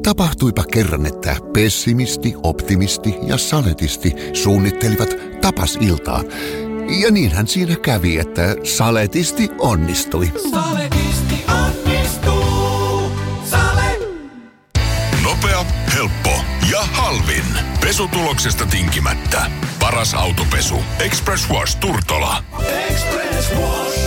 Tapahtuipa kerran, että pessimisti, optimisti ja saletisti suunnittelivat tapasiltaa. Ja niinhän siinä kävi, että saletisti onnistui. Saletisti onnistuu. Sale! Nopea, helppo ja halvin. Pesutuloksesta tinkimättä. Paras autopesu. Express Wash Turtola. Express Wash.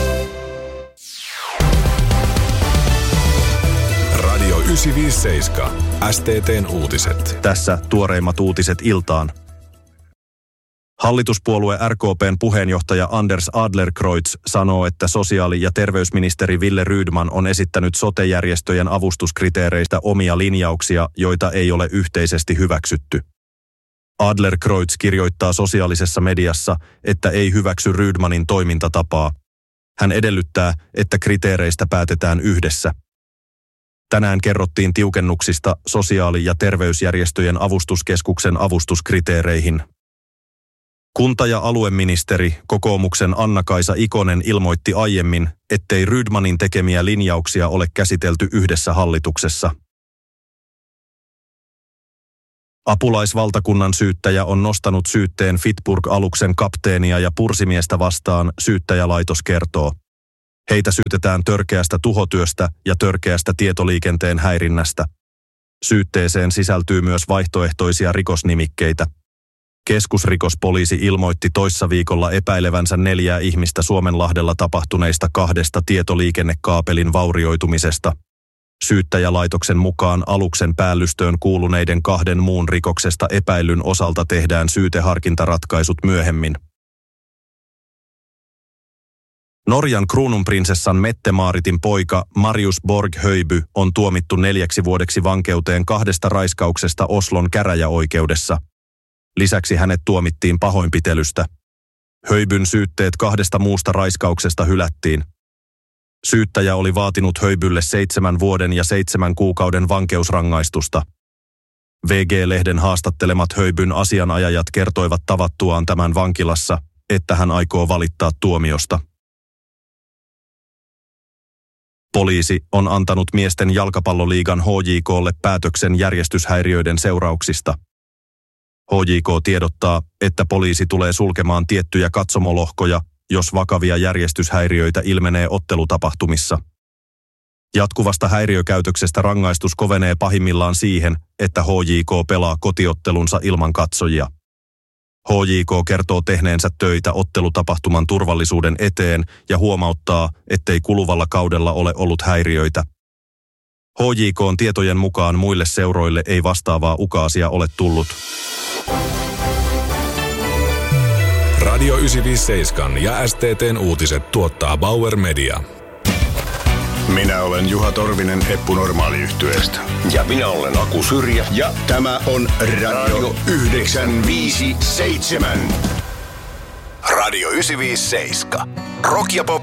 Radio 957. STT:n uutiset. Tässä tuoreimmat uutiset iltaan. Hallituspuolue RKP:n puheenjohtaja Anders Adlercreutz sanoo, että sosiaali- ja terveysministeri Wille Rydman on esittänyt sote-järjestöjen avustuskriteereistä omia linjauksia, joita ei ole yhteisesti hyväksytty. Adlercreutz kirjoittaa sosiaalisessa mediassa, että ei hyväksy Rydmanin toimintatapaa. Hän edellyttää, että kriteereistä päätetään yhdessä. Tänään kerrottiin tiukennuksista sosiaali- ja terveysjärjestöjen avustuskeskuksen avustuskriteereihin. Kunta- ja alueministeri, kokoomuksen Anna-Kaisa Ikonen ilmoitti aiemmin, ettei Rydmanin tekemiä linjauksia ole käsitelty yhdessä hallituksessa. Apulaisvaltakunnan syyttäjä on nostanut syytteen Fitburg-aluksen kapteenia ja pursimiestä vastaan, syyttäjälaitos kertoo. Heitä syytetään törkeästä tuhotyöstä ja törkeästä tietoliikenteen häirinnästä. Syytteeseen sisältyy myös vaihtoehtoisia rikosnimikkeitä. Keskusrikospoliisi ilmoitti toissa viikolla epäilevänsä 4 ihmistä Suomenlahdella tapahtuneista 2 tietoliikennekaapelin vaurioitumisesta. Syyttäjälaitoksen mukaan aluksen päällystöön kuuluneiden 2 muun rikoksesta epäillyn osalta tehdään syyteharkintaratkaisut myöhemmin. Norjan kruununprinsessan Mette-Maaritin poika Marius Borg-Høiby on tuomittu 4 vuodeksi vankeuteen 2 raiskauksesta Oslon käräjäoikeudessa. Lisäksi hänet tuomittiin pahoinpitelystä. Høibyn syytteet 2 muusta raiskauksesta hylättiin. Syyttäjä oli vaatinut Høibylle 7 vuoden ja 7 kuukauden vankeusrangaistusta. VG-lehden haastattelemat Høibyn asianajajat kertoivat tavattuaan tämän vankilassa, että hän aikoo valittaa tuomiosta. Poliisi on antanut miesten jalkapalloliigan HJK:lle päätöksen järjestyshäiriöiden seurauksista. HJK tiedottaa, että poliisi tulee sulkemaan tiettyjä katsomolohkoja, jos vakavia järjestyshäiriöitä ilmenee ottelutapahtumissa. Jatkuvasta häiriökäytöksestä rangaistus kovenee pahimmillaan siihen, että HJK pelaa kotiottelunsa ilman katsojia. HJK kertoo tehneensä töitä ottelutapahtuman turvallisuuden eteen ja huomauttaa, ettei kuluvalla kaudella ole ollut häiriöitä. HJK:n tietojen mukaan muille seuroille ei vastaavaa ukaasia ole tullut. Radio 957 ja STT:n uutiset tuottaa Bauer Media. Minä olen Juha Torvinen Eppu Normaali-yhtyeestä. Ja minä olen Aku Syrjä. Ja tämä on Radio 957. Radio 957. Rock ja pop